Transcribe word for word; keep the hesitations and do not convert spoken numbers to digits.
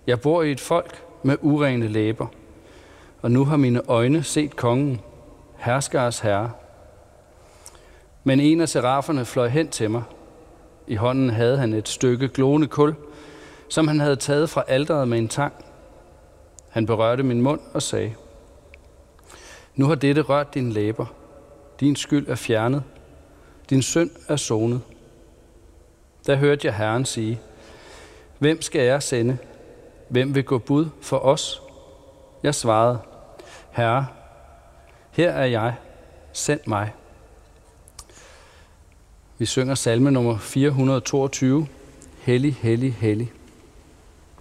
Jeg bor i et folk med urene læber, og nu har mine øjne set kongen, herskers herre. Men en af seraferne fløj hen til mig. I hånden havde han et stykke glående kul, som han havde taget fra alteret med en tang. Han berørte min mund og sagde: Nu har dette rørt dine læber. Din skyld er fjernet. Din synd er sonet. Da hørte jeg Herren sige: Hvem skal jeg sende? Hvem vil gå bud for os? Jeg svarede: Herre, her er jeg. Send mig. Vi synger salme nummer fire hundrede og toogtyve. Hellig, hellig, hellig.